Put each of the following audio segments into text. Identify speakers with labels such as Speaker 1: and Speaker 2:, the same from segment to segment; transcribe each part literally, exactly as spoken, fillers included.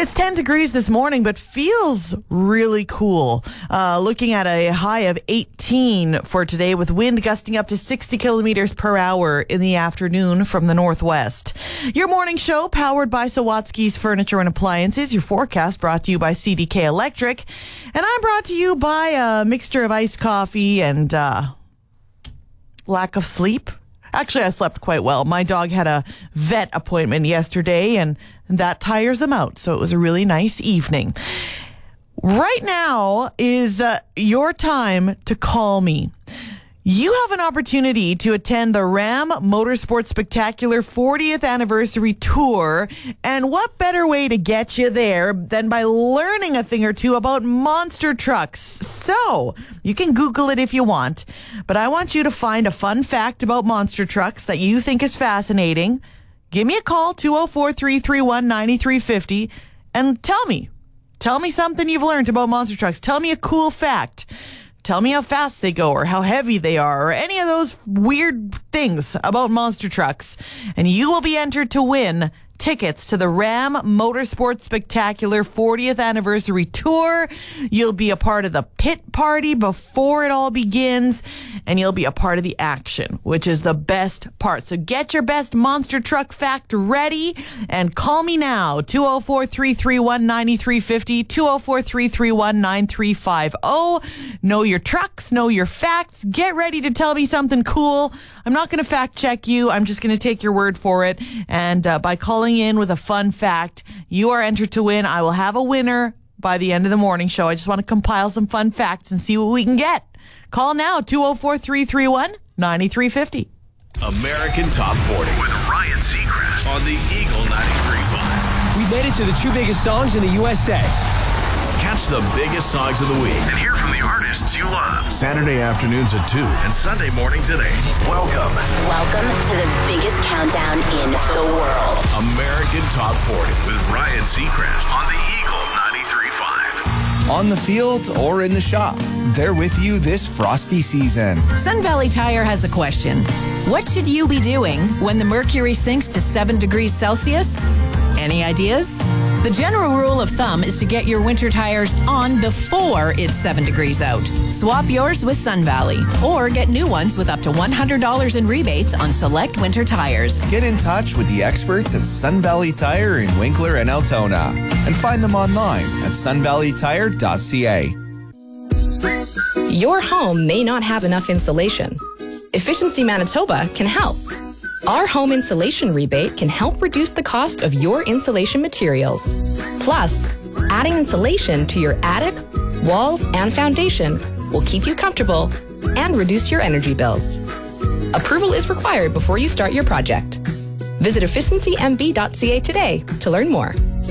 Speaker 1: It's ten degrees this morning, but feels really cool. Uh, looking at a high of eighteen for today, with wind gusting up to sixty kilometers per hour in the afternoon from the northwest. Your morning show powered by Sawatsky's Furniture and Appliances. Your forecast brought to you by C D K Electric. And I'm brought to you by a mixture of iced coffee and uh, lack of sleep. Actually, I slept quite well. My dog had a vet appointment yesterday, and that tires them out. So it was a really nice evening. Right now is uh, your time to call me. You have an opportunity to attend the Ram Motorsports Spectacular fortieth Anniversary Tour. And what better way to get you there than by learning a thing or two about monster trucks? So, you can Google it if you want. But I want you to find a fun fact about monster trucks that you think is fascinating. Give me a call, two oh four, three three one, nine three five oh, and tell me. Tell me something you've learned about monster trucks. Tell me a cool fact. Tell me how fast they go or how heavy they are or any of those weird things about monster trucks. And you will be entered to win tickets to the Ram Motorsports Spectacular fortieth Anniversary Tour. You'll be a part of the pit party before it all begins, and you'll be a part of the action, which is the best part. So get your best monster truck fact ready and call me now, two oh four, three three one, nine three five oh, two oh four, three three one, nine three five oh. Know your trucks, know your facts. Get ready to tell me something cool. I'm not going to fact check you. I'm just going to take your word for it. And uh, by calling in with a fun fact, you are entered to win. I will have a winner by the end of the morning show. I just want to compile some fun facts and see what we can get. Call now, two oh four, three three one, nine three five oh.
Speaker 2: American Top forty with Ryan Seacrest on the Eagle ninety-three point five.
Speaker 3: We made it to the two biggest songs in the U S A.
Speaker 2: Catch the biggest songs of the week and hear from the artists you love. Saturday afternoons at two and Sunday mornings at eight. Welcome.
Speaker 4: Welcome to the biggest countdown in the world.
Speaker 2: American Top forty with Ryan Seacrest on the Eagle ninety-three point five.
Speaker 5: On the field or in the shop, they're with you this frosty season.
Speaker 6: Sun Valley Tire has a question. What should you be doing when the mercury sinks to seven degrees Celsius? Any ideas? The general rule of thumb is to get your winter tires on before it's seven degrees out. Swap yours with Sun Valley or get new ones with up to one hundred dollars in rebates on select winter tires.
Speaker 5: Get in touch with the experts at Sun Valley Tire in Winkler and Altona and find them online at sun valley tire dot c a.
Speaker 7: Your home may not have enough insulation. Efficiency Manitoba can help. Our home insulation rebate can help reduce the cost of your insulation materials. Plus, adding insulation to your attic, walls, and foundation will keep you comfortable and reduce your energy bills. Approval is required before you start your project. Visit efficiency m b dot c a today to learn more.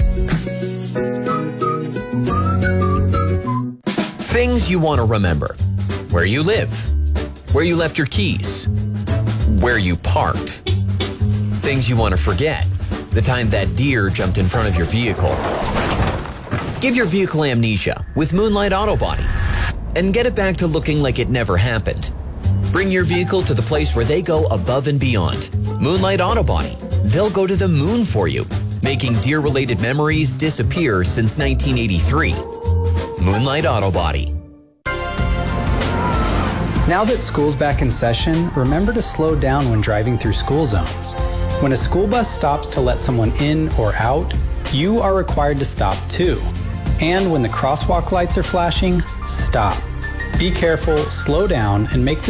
Speaker 8: Things you want to remember. Where you live. Where you left your keys. Where you parked. Things you want to forget. The time that deer jumped in front of your vehicle. Give your vehicle amnesia with Moonlight Auto Body and get it back to looking like it never happened. Bring your vehicle to the place where they go above and beyond. Moonlight Auto Body. They'll go to the moon for you, making deer-related memories disappear since nineteen eighty-three. Moonlight Auto Body.
Speaker 9: Now that school's back in session, remember to slow down when driving through school zones. When a school bus stops to let someone in or out, you are required to stop too. And when the crosswalk lights are flashing, stop. Be careful, slow down, and make the